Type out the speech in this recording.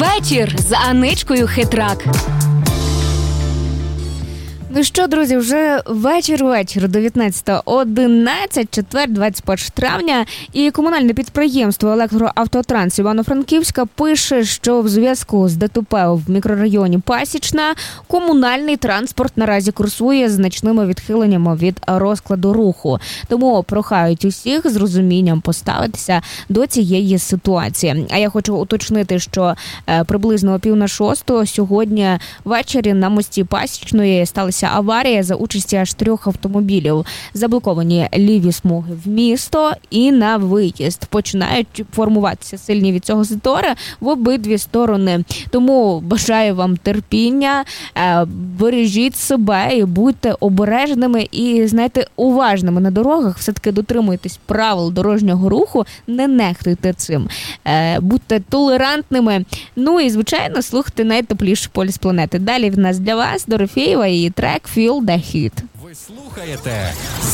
Вечір з Аничкою Хитрак. Ну що, друзі, вже вечір, 19:11, четвер, 21 травня, і комунальне підприємство «Електроавтотранс» Івано-Франківська пише, що в зв'язку з ДТП в мікрорайоні Пасічна комунальний транспорт наразі курсує з значними відхиленнями від розкладу руху. Тому прохають усіх з розумінням поставитися до цієї ситуації. А я хочу уточнити, що приблизно о 5:45 сьогодні ввечері на мості Пасічної сталася аварія за участі аж 3 автомобілів. Заблоковані ліві смуги в місто і на виїзд. Починають формуватися сильні від цього затори в обидві сторони. Тому бажаю вам терпіння, бережіть себе і будьте обережними і, знаєте, уважними на дорогах. Все-таки дотримуйтесь правил дорожнього руху, не нехтуйте цим. Будьте толерантними. Ну і, звичайно, слухайте найтепліший поліс планети. Далі в нас для вас Дорофєєва і трек «Feel the Heat». Ви слухаєте